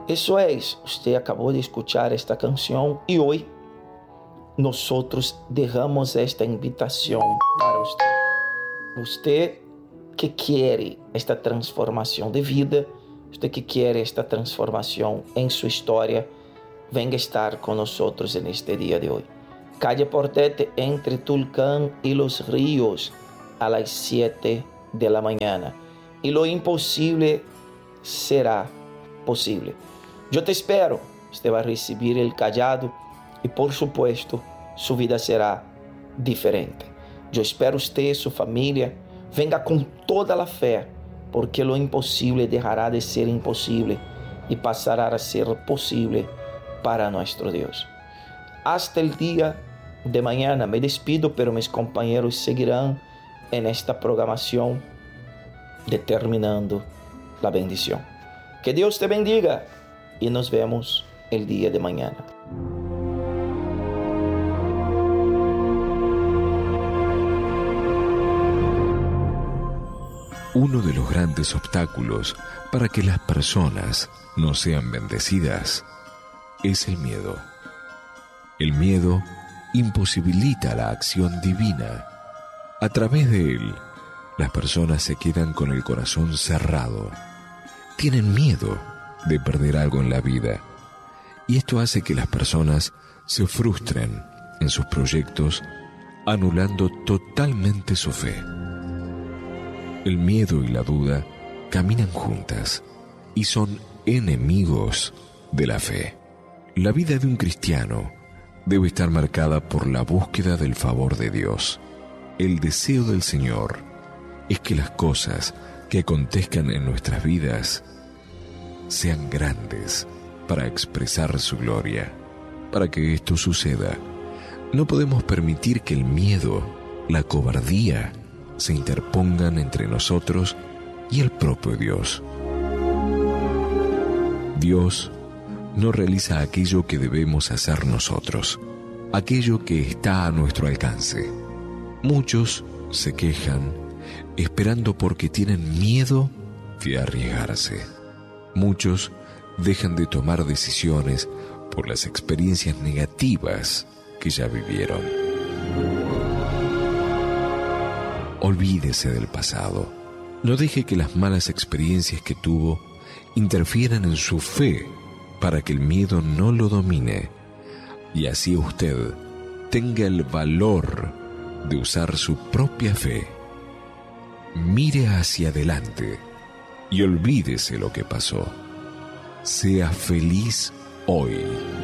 Eso es, usted acabó de escuchar esta canción y hoy nosotros dejamos esta invitación para usted. Usted que quiere esta transformación de vida, usted que quiere esta transformación en su historia, venga a estar con nosotros en este día de hoy. Calle Portete entre Tulcán y Los Ríos a las 7 de la mañana. Y lo imposible será posible. Yo te espero. Usted va a recibir el callado y por supuesto su vida será diferente. Yo espero usted, su familia, venga con toda la fe, porque lo imposible dejará de ser imposible y pasará a ser posible para nuestro Dios. Hasta el día de mañana me despido, pero mis compañeros seguirán en esta programación determinando la bendición. Que Dios te bendiga y nos vemos el día de mañana. Uno de los grandes obstáculos para que las personas no sean bendecidas es el miedo. El miedo imposibilita la acción divina. A través de él, las personas se quedan con el corazón cerrado. Tienen miedo de perder algo en la vida. Y esto hace que las personas se frustren en sus proyectos, anulando totalmente su fe. El miedo y la duda caminan juntas y son enemigos de la fe. La vida de un cristiano debe estar marcada por la búsqueda del favor de Dios. El deseo del Señor es que las cosas que acontezcan en nuestras vidas sean grandes para expresar su gloria. Para que esto suceda, no podemos permitir que el miedo, la cobardía, se interpongan entre nosotros y el propio Dios. Dios no realiza aquello que debemos hacer nosotros, aquello que está a nuestro alcance. Muchos se quejan esperando porque tienen miedo de arriesgarse. Muchos dejan de tomar decisiones por las experiencias negativas que ya vivieron. Olvídese del pasado. No deje que las malas experiencias que tuvo interfieran en su fe para que el miedo no lo domine y así usted tenga el valor de usar su propia fe. Mire hacia adelante y olvídese lo que pasó. Sea feliz hoy.